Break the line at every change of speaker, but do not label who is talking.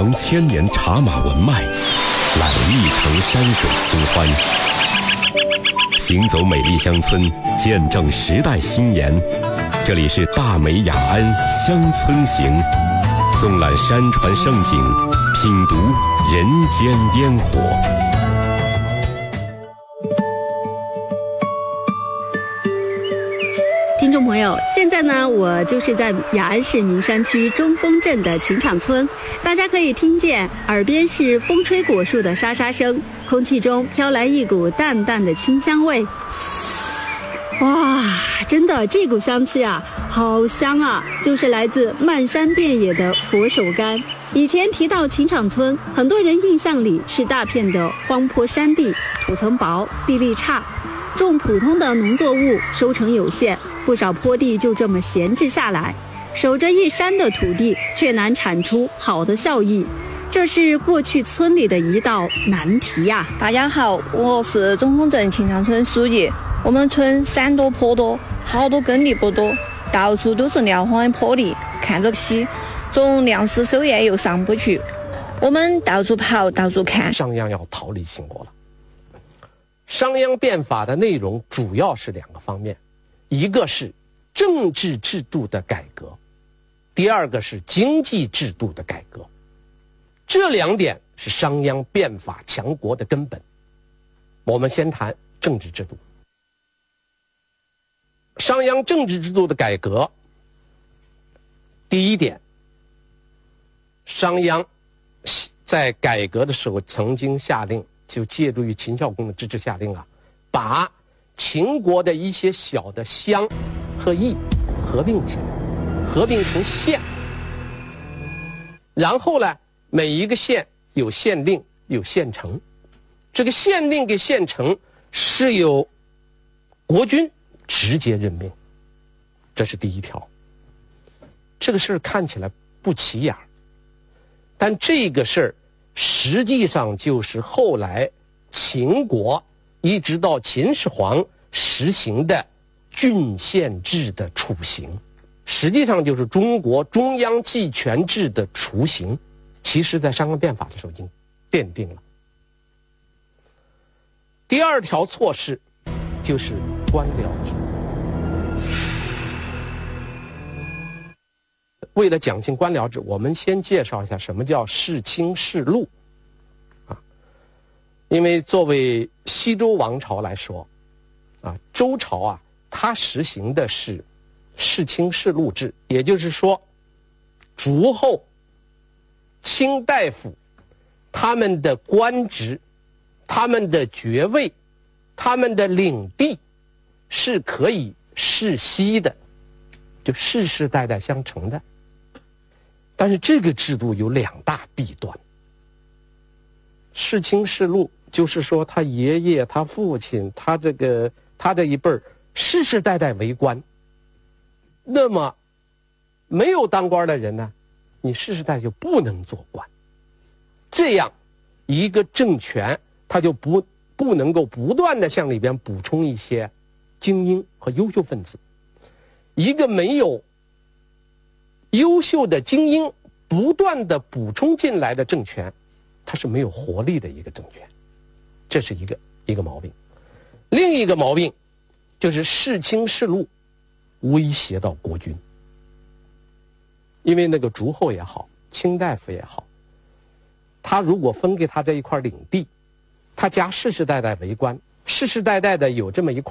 尝千年茶马文脉，览历城山水清欢。行走美丽乡村，见证时代新颜。这里是大美雅安乡村行，纵览山川胜景，品读人间烟火。
听众朋友，现在呢，我就是在雅安市名山区中峰镇的琴场村，大家可以听见耳边是风吹果树的沙沙声，空气中飘来一股淡淡的清香味。哇，真的，这股香气啊，好香啊，就是来自漫山遍野的佛手柑。以前提到琴场村，很多人印象里是大片的荒坡山地，土层薄，地力差，种普通的农作物收成有限，不少坡地就这么闲置下来，守着一山的土地却难产出好的效益，这是过去村里的一道难题呀。
大家好，我是中峰镇琴场村书记。我们村山多坡多，好多耕地不多，到处都是撂荒的坡地，看着稀，种粮食收业又上不去，我们到处跑，到处看。
商鞅要逃离秦国了。商鞅变法的内容主要是两个方面，一个是政治制度的改革，第二个是经济制度的改革。这两点是商鞅变法强国的根本。我们先谈政治制度。商鞅政治制度的改革，第一点，商鞅在改革的时候曾经下令，就借助于秦孝公的支持下令啊，把秦国的一些小的乡和邑合并起来，合并成县。然后呢，每一个县有县令，有县城。这个县令跟县城是由国君直接任命，这是第一条。这个事儿看起来不起眼，但这个事儿实际上就是后来秦国一直到秦始皇实行的郡县制的雏形，实际上就是中国中央集权制的雏形，其实在商鞅变法的时候已经奠定了。第二条措施就是官僚制。为了讲清官僚制，我们先介绍一下什么叫世卿世禄啊。因为作为西周王朝来说啊，周朝啊，它实行的是世卿世禄制，也就是说，诸后、卿大夫他们的官职、他们的爵位、他们的领地是可以世袭的，就世世代代相承的。但是这个制度有两大弊端。世卿世禄就是说他爷爷、他父亲、他这一辈儿世世代代为官，那么没有当官的人呢，你世世代代就不能做官。这样一个政权他就不能够不断的向里边补充一些精英和优秀分子。一个没有优秀的精英不断的补充进来的政权，它是没有活力的一个政权，这是一个毛病。另一个毛病就是世卿世禄威胁到国君，因为那个诸侯也好，卿大夫也好，他如果分给他这一块领地，他家世世代代为官，世世代代的有这么一块